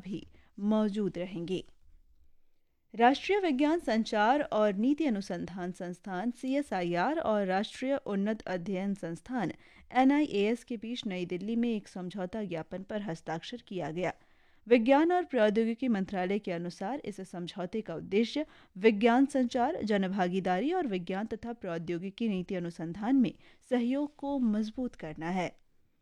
भी मौजूद रहेंगे। राष्ट्रीय विज्ञान संचार और नीति अनुसंधान संस्थान (CSIR) और राष्ट्रीय उन्नत अध्ययन संस्थान (NIAS) के बीच नई दिल्ली में एक समझौता ज्ञापन पर हस्ताक्षर किया गया। विज्ञान और प्रौद्योगिकी मंत्रालय के अनुसार इस समझौते का उद्देश्य विज्ञान संचार, जनभागीदारी और विज्ञान तथा प्रौद्योगिकी नीति अनुसंधान में सहयोग को मजबूत करना है।